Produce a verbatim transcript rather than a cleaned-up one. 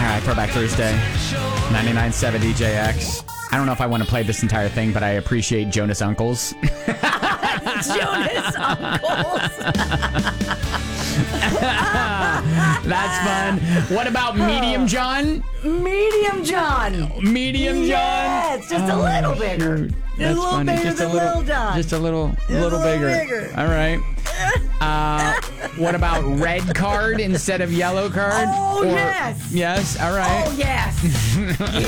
right, Throwback Thursday, ninety-nine point seven D J X. I don't know if I want to play this entire thing, but I appreciate Jonas Uncles. Jonas Uncles. That's fun. What about Medium John? Medium John. Medium John? Yes, just a little bigger. Shoot. Just That's a little funny. bigger Just a than little, Little John. just a little, Just little, a little bigger. bigger. All right. Uh, what about red card instead of yellow card? Oh, Or- yes. Yes. All right. Oh, yes.